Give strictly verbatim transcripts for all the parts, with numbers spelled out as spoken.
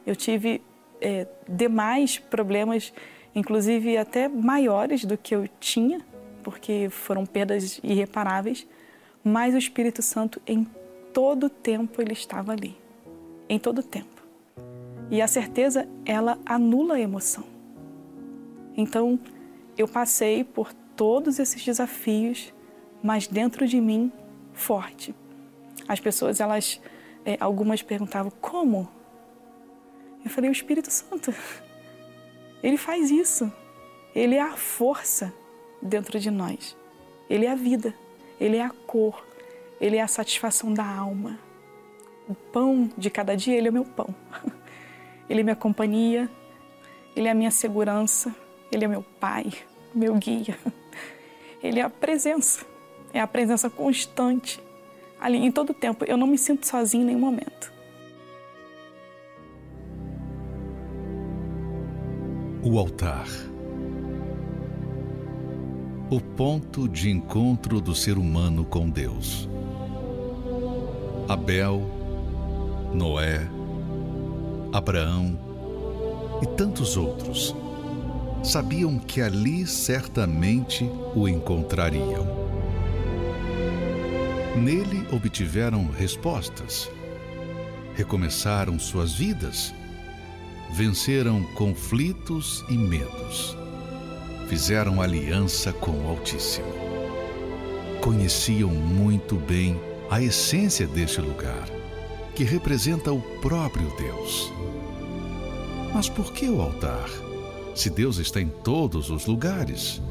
Eu tive é, demais problemas, inclusive até maiores do que eu tinha, porque foram perdas irreparáveis, mas o Espírito Santo, em todo o tempo, ele estava ali. Em todo o tempo. E a certeza, ela anula a emoção. Então, eu passei por todos esses desafios, mas dentro de mim, forte. As pessoas, elas, é, algumas perguntavam, como? Eu falei, o Espírito Santo, ele faz isso. Ele é a força dentro de nós. Ele é a vida, ele é a cor, ele é a satisfação da alma. O pão de cada dia, ele é o meu pão. Ele é minha companhia, ele é a minha segurança, ele é meu pai, meu guia. Ele é a presença, é a presença constante. Ali, em todo o tempo, eu não me sinto sozinha em nenhum momento. O altar. O ponto de encontro do ser humano com Deus. Abel, Noé, Abraão e tantos outros sabiam que ali certamente o encontrariam. Nele obtiveram respostas, recomeçaram suas vidas, venceram conflitos e medos, fizeram aliança com o Altíssimo. Conheciam muito bem a essência deste lugar, que representa o próprio Deus. Mas por que o altar, se Deus está em todos os lugares?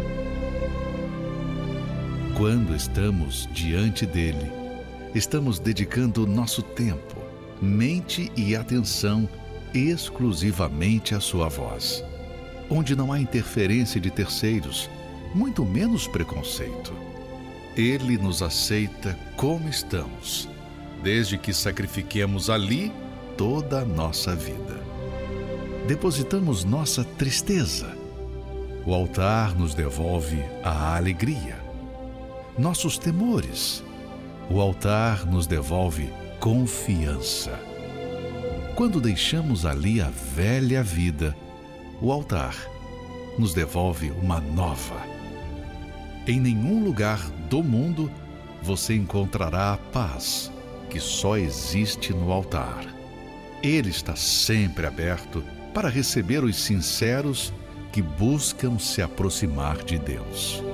Quando estamos diante dele, estamos dedicando nosso tempo, mente e atenção exclusivamente à sua voz, onde não há interferência de terceiros, muito menos preconceito. Ele nos aceita como estamos, desde que sacrifiquemos ali toda a nossa vida. Depositamos nossa tristeza. O altar nos devolve a alegria. Nossos temores. O altar nos devolve confiança. Quando deixamos ali a velha vida, o altar nos devolve uma nova. Em nenhum lugar do mundo você encontrará a paz que só existe no altar. Ele está sempre aberto para receber os sinceros que buscam se aproximar de Deus.